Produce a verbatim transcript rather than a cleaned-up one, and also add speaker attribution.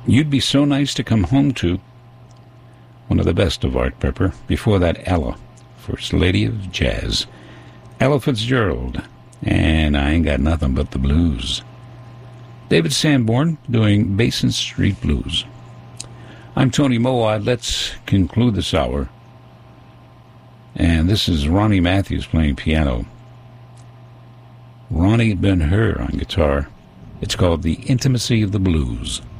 Speaker 1: You'd Be So Nice to Come Home To, one of the best of Art Pepper. Before that, Ella, First Lady of Jazz. Ella Fitzgerald, and I Ain't Got Nothing But the Blues. David Sanborn doing Basin Street Blues. I'm Tony Mowat. Let's conclude this hour. And this is Ronnie Matthews playing piano. Ronnie Ben-Hur on guitar. It's called The Intimacy of the Blues.